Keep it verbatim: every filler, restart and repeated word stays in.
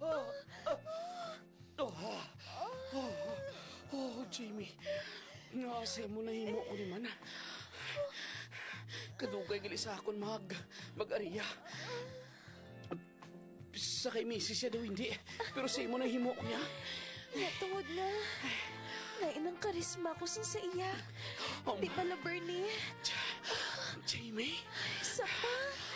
Oh, oh, oh, Jamie. Nakasay mo na himo ko naman. Kadugay gali sa akon mag, mag-ariya. Sa kay misis siya daw hindi. Pero sa imo na himo ko ya. Natungod na. Lain ang karisma ko sa sa iya. Oh, Di pala, Bernie. Jamie? Isa pa.